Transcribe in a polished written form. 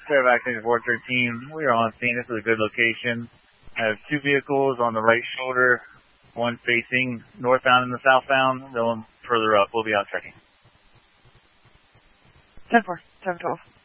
Terravac 413, we are on scene. This is a good location. I have two vehicles on the right shoulder, one facing northbound and the southbound, the one further up. We'll be out checking. 10-4, 712.